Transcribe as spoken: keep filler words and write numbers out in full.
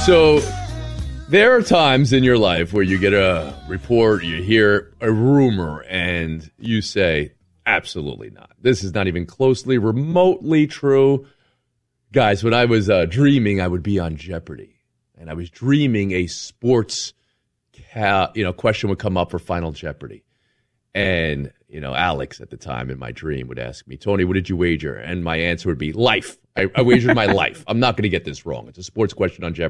So there are times in your life where you get a report, you hear a rumor, and you say, absolutely not. This is not even closely, remotely true. Guys, when I was uh, dreaming, I would be on Jeopardy. And I was dreaming a sports ca- you know, question would come up for Final Jeopardy. And, you know, Alex at the time in my dream would ask me, Tony, what did you wager? And my answer would be life. I, I wagered my life. I'm not going to get this wrong. It's a sports question on Jeopardy.